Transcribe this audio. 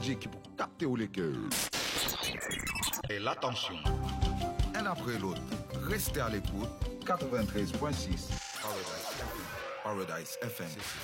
DJ qui pour capter les cœurs. Et l'attention. Un après l'autre, restez à l'écoute. 93.6 Paradise FM.